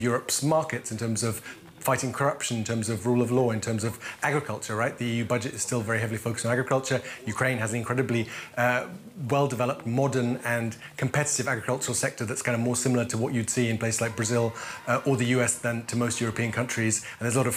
Europe's markets in terms of fighting corruption, in terms of rule of law, in terms of agriculture, right? The EU budget is still very heavily focused on agriculture. Ukraine has an incredibly well-developed, modern and competitive agricultural sector that's kind of more similar to what you'd see in places like Brazil or the US than to most European countries. And there's a lot of